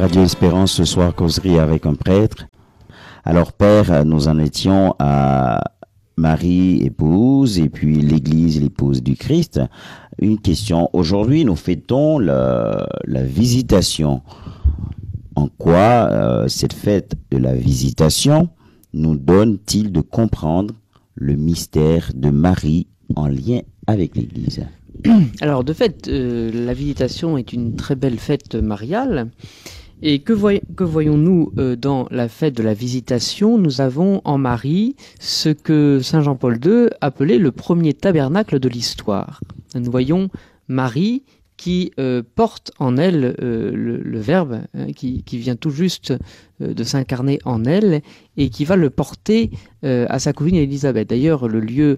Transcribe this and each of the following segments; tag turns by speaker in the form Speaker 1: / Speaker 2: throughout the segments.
Speaker 1: Radio Espérance, ce soir, causerie avec un prêtre. Alors, Père, nous en étions à Marie, épouse, et puis l'Église, l'épouse du Christ. Une question. Aujourd'hui, nous fêtons la visitation. En quoi cette fête de la visitation nous donne-t-il de comprendre le mystère de Marie en lien avec l'Église?
Speaker 2: Alors, de fait, la visitation est une très belle fête mariale. Et que voyons-nous dans la fête de la visitation? Nous avons en Marie ce que saint Jean-Paul II appelait le premier tabernacle de l'histoire. Nous voyons Marie qui porte en elle le Verbe, qui vient tout juste de s'incarner en elle, et qui va le porter à sa cousine Élisabeth. D'ailleurs, le lieu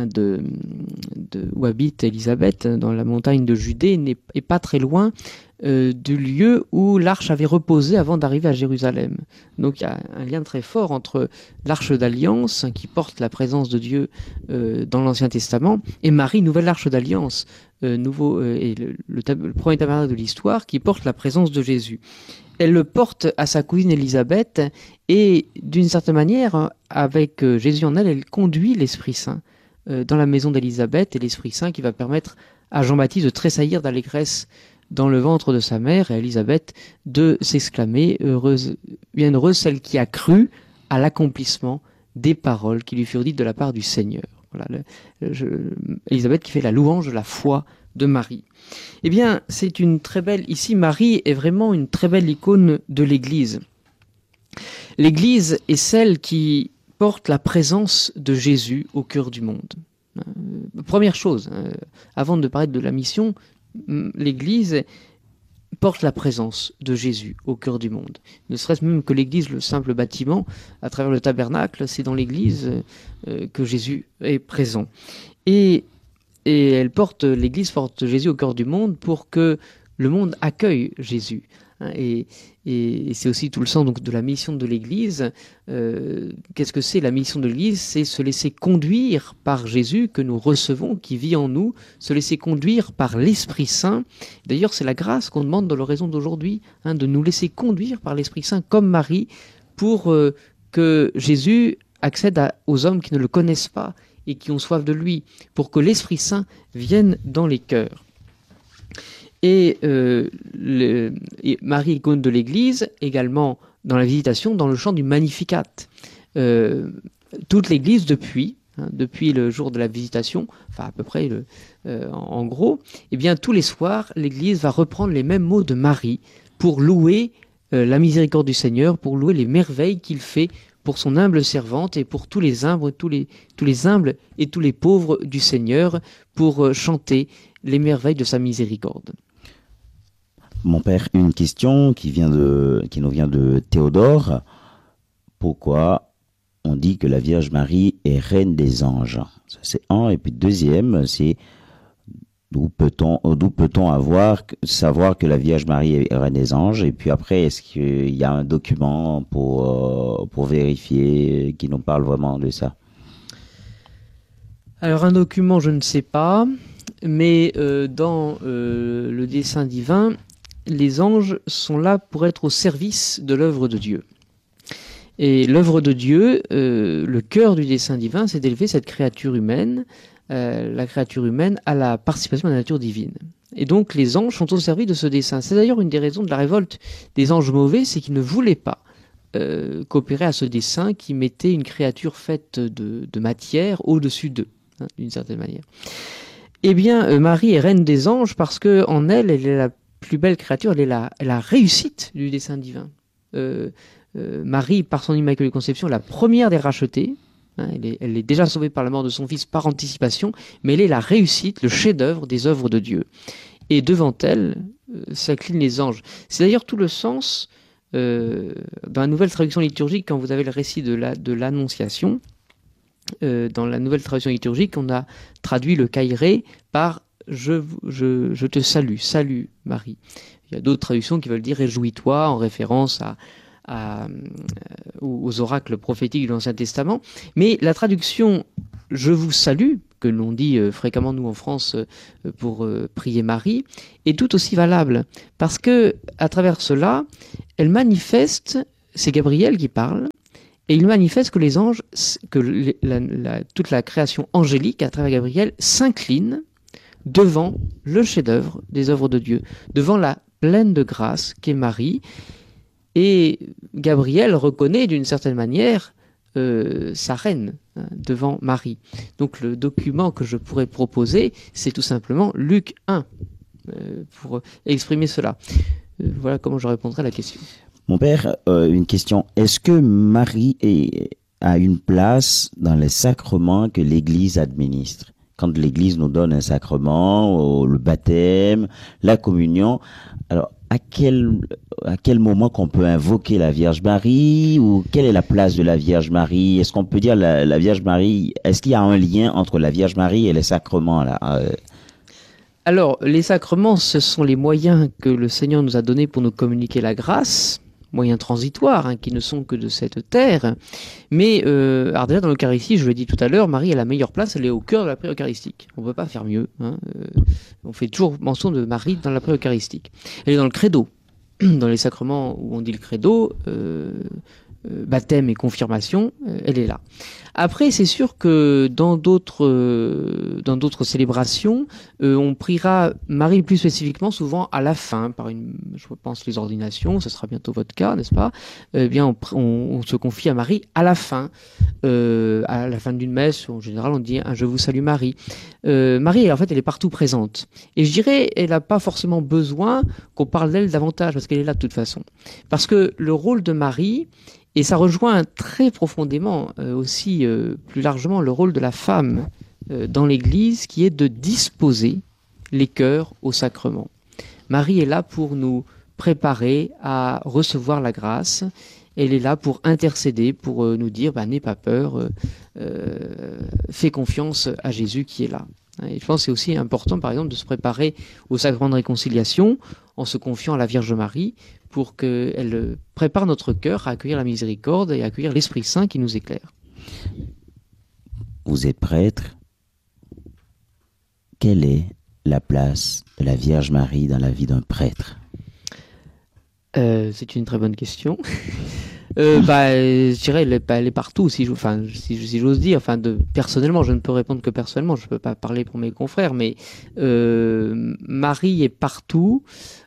Speaker 2: où habite Élisabeth, dans la montagne de Judée, n'est pas très loin du lieu où l'arche avait reposé avant d'arriver à Jérusalem. Donc il y a un lien très fort entre l'arche d'alliance, qui porte la présence de Dieu dans l'Ancien Testament, et Marie, nouvelle arche d'alliance, et le premier tabernacle de l'histoire, qui porte la présence de Jésus. Elle le porte à sa cousine Élisabeth, et d'une certaine manière, avec Jésus en elle, elle conduit l'Esprit Saint dans la maison d'Élisabeth, et l'Esprit Saint qui va permettre à Jean-Baptiste de tressaillir d'allégresse dans le ventre de sa mère, et Élisabeth de s'exclamer « Heureuse, bien heureuse celle qui a cru à l'accomplissement des paroles qui lui furent dites de la part du Seigneur. » Voilà, Élisabeth qui fait la louange de la foi de Marie. Eh bien, c'est une très belle... Ici, Marie est vraiment une très belle icône de l'Église. L'Église est celle qui porte la présence de Jésus au cœur du monde. Première chose, avant de parler de la mission, l'Église porte la présence de Jésus au cœur du monde. Ne serait-ce même que l'Église, le simple bâtiment, à travers le tabernacle, c'est dans l'Église que Jésus est présent. Et l'Église porte Jésus au cœur du monde pour que le monde accueille Jésus. Et c'est aussi tout le sens donc de la mission de l'Église. Qu'est-ce que c'est la mission de l'Église? C'est se laisser conduire par Jésus que nous recevons, qui vit en nous, se laisser conduire par l'Esprit Saint. D'ailleurs, c'est la grâce qu'on demande dans l'oraison d'aujourd'hui, de nous laisser conduire par l'Esprit Saint comme Marie, pour que Jésus accède aux hommes qui ne le connaissent pas et qui ont soif de lui, pour que l'Esprit Saint vienne dans les cœurs. Et Marie, icône de l'Église, également dans la visitation, dans le chant du Magnificat. Toute l'Église depuis le jour de la visitation, enfin à peu près en gros, eh bien tous les soirs, l'Église va reprendre les mêmes mots de Marie pour louer la miséricorde du Seigneur, pour louer les merveilles qu'il fait pour son humble servante et pour tous les humbles et tous les pauvres du Seigneur, pour chanter les merveilles de sa miséricorde.
Speaker 1: Mon père, une question qui nous vient de Théodore. Pourquoi on dit que la Vierge Marie est reine des anges? Ça, c'est un. Et puis deuxième, c'est d'où peut-on savoir que la Vierge Marie est reine des anges? Et puis après, est-ce qu'il y a un document pour vérifier qui nous parle vraiment de ça?
Speaker 2: Alors un document, je ne sais pas, mais dans le dessein divin, les anges sont là pour être au service de l'œuvre de Dieu. Et l'œuvre de Dieu, le cœur du dessein divin, c'est d'élever cette créature humaine, la créature humaine, à la participation à la nature divine. Et donc les anges sont au service de ce dessein. C'est d'ailleurs une des raisons de la révolte des anges mauvais, c'est qu'ils ne voulaient pas coopérer à ce dessein qui mettait une créature faite de matière au-dessus d'eux, d'une certaine manière. Eh bien, Marie est reine des anges parce que en elle est la plus belle créature, elle est la réussite du dessein divin. Marie, par son Immaculée Conception, est la première des rachetées. Elle est déjà sauvée par la mort de son fils par anticipation, mais elle est la réussite, le chef-d'œuvre des œuvres de Dieu. Et devant elle s'inclinent les anges. C'est d'ailleurs tout le sens dans la nouvelle traduction liturgique, quand vous avez le récit de l'Annonciation. Dans la nouvelle traduction liturgique, on a traduit le Caïré par je te salue, salut Marie. Il y a d'autres traductions qui veulent dire réjouis-toi, en référence aux oracles prophétiques de l'Ancien Testament. Mais la traduction je vous salue, que l'on dit fréquemment nous en France pour prier Marie, est tout aussi valable. Parce que à travers cela, elle manifeste, c'est Gabriel qui parle, et il manifeste que les anges, toute la création angélique à travers Gabriel s'incline devant le chef-d'œuvre des œuvres de Dieu, devant la pleine de grâce qu'est Marie. Et Gabriel reconnaît d'une certaine manière sa reine devant Marie. Donc le document que je pourrais proposer, c'est tout simplement Luc 1, pour exprimer cela. Voilà comment je répondrai à la question.
Speaker 1: Mon père, une question. Est-ce que Marie a une place dans les sacrements que l'Église administre? Quand l'Église nous donne un sacrement, le baptême, la communion, alors à quel moment qu'on peut invoquer la Vierge Marie, ou quelle est la place de la Vierge Marie? Est-ce qu'on peut dire la Vierge Marie, est-ce qu'il y a un lien entre la Vierge Marie et les sacrements là?
Speaker 2: Alors, les sacrements, ce sont les moyens que le Seigneur nous a donnés pour nous communiquer la grâce, moyens transitoires, qui ne sont que de cette terre. Mais alors déjà dans l'Eucharistie, je l'ai dit tout à l'heure, Marie a la meilleure place, elle est au cœur de la prière eucharistique. On ne peut pas faire mieux. On fait toujours mention de Marie dans la prière eucharistique. Elle est dans le credo, dans les sacrements où on dit le credo, baptême et confirmation, elle est là. Après, c'est sûr que dans d'autres célébrations, on priera Marie plus spécifiquement souvent à la fin, je pense les ordinations, ce sera bientôt votre cas, n'est-ce pas? Eh bien, on se confie à Marie à la fin d'une messe. En général, on dit un Je vous salue Marie. Marie, en fait, elle est partout présente. Et je dirais, elle n'a pas forcément besoin qu'on parle d'elle davantage, parce qu'elle est là de toute façon. Parce que le rôle de Marie, et ça rejoint très profondément aussi, plus largement, le rôle de la femme dans l'Église, qui est de disposer les cœurs au sacrement. Marie est là pour nous préparer à recevoir la grâce. Elle est là pour intercéder, pour nous dire n'aie pas peur, fais confiance à Jésus qui est là. Et je pense que c'est aussi important, par exemple, de se préparer au sacrement de réconciliation en se confiant à la Vierge Marie, pour qu'elle prépare notre cœur à accueillir la miséricorde et à accueillir l'Esprit Saint qui nous éclaire.
Speaker 1: Vous êtes prêtre. Quelle est la place de la Vierge Marie dans la vie d'un prêtre?
Speaker 2: C'est une très bonne question. Je dirais elle est partout, si j'ose dire. Personnellement, je ne peux répondre que personnellement. Je ne peux pas parler pour mes confrères, mais Marie est partout.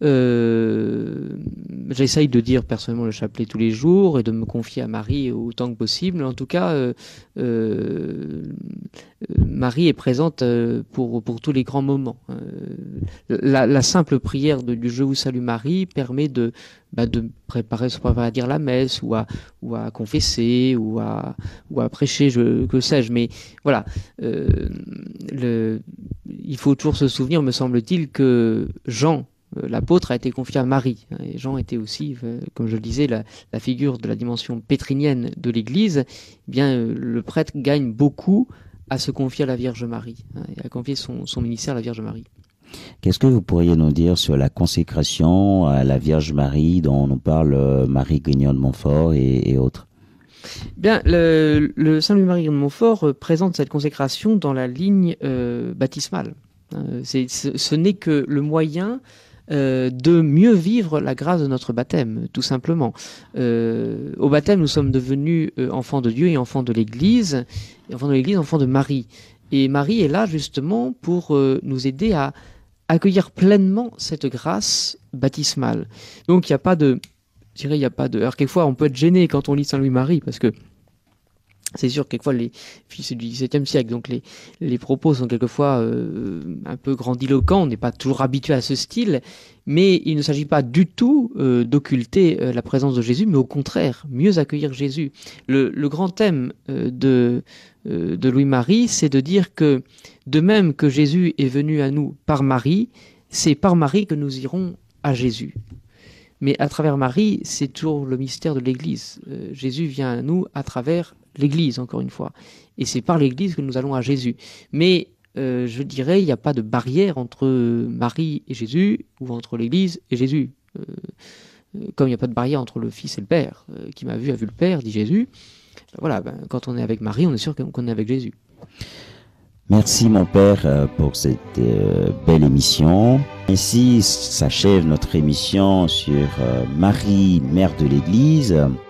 Speaker 2: J'essaye de dire personnellement le chapelet tous les jours et de me confier à Marie autant que possible. En tout cas, Marie est présente pour tous les grands moments. La simple prière du Je vous salue Marie permet de préparer à dire la messe ou à confesser ou à prêcher, que sais-je. Mais voilà, il faut toujours se souvenir, me semble-t-il, que Jean, l'apôtre, a été confié à Marie. Et Jean était aussi, comme je le disais, la figure de la dimension pétrinienne de l'Église. Eh bien, le prêtre gagne beaucoup à se confier à la Vierge Marie, et à confier son ministère à la Vierge Marie.
Speaker 1: Qu'est-ce que vous pourriez nous dire sur la consécration à la Vierge Marie dont nous parle Marie Grignon de Montfort et autres?
Speaker 2: Bien, le Saint Louis-Marie de Montfort présente cette consécration dans la ligne baptismale. Ce n'est que le moyen de mieux vivre la grâce de notre baptême, tout simplement. Au baptême, nous sommes devenus enfants de Dieu et enfants de l'Église, enfants de Marie. Et Marie est là justement pour nous aider à accueillir pleinement cette grâce baptismale. Donc il n'y a pas de... Alors quelquefois on peut être gêné quand on lit Saint Louis-Marie, parce que c'est sûr, quelquefois, c'est du XVIIe siècle, donc les propos sont quelquefois un peu grandiloquents, on n'est pas toujours habitué à ce style, mais il ne s'agit pas du tout d'occulter la présence de Jésus, mais au contraire, mieux accueillir Jésus. Le grand thème de Louis-Marie, c'est de dire que, de même que Jésus est venu à nous par Marie, c'est par Marie que nous irons à Jésus. Mais à travers Marie, c'est toujours le mystère de l'Église. Jésus vient à nous à travers l'Église, encore une fois. Et c'est par l'Église que nous allons à Jésus. Mais je dirais, il n'y a pas de barrière entre Marie et Jésus, ou entre l'Église et Jésus. Comme il n'y a pas de barrière entre le Fils et le Père. Qui m'a vu a vu le Père, dit Jésus. Voilà, quand on est avec Marie, on est sûr qu'on est avec Jésus.
Speaker 1: Merci mon Père pour cette belle émission. Ainsi s'achève notre émission sur Marie, Mère de l'Église.